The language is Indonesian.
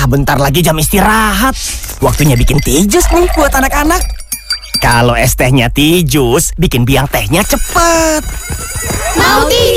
bentar lagi jam istirahat. Waktunya bikin tijus nih buat anak-anak. Kalau es tehnya tijus, bikin biang tehnya cepet. Mau tijus!